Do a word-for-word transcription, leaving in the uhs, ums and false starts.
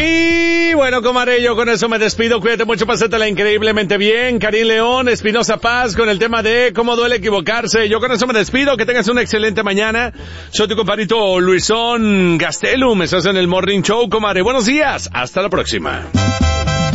Y bueno, comadre, yo con eso me despido. Cuídate mucho, pásatela increíblemente bien. Karim León, Espinosa Paz, con el tema de cómo duele equivocarse. Yo con eso me despido. Que tengas una excelente mañana. Soy tu compadrito Luisón Gastelum. Estás en el Morning Show, comadre. Buenos días. Hasta la próxima.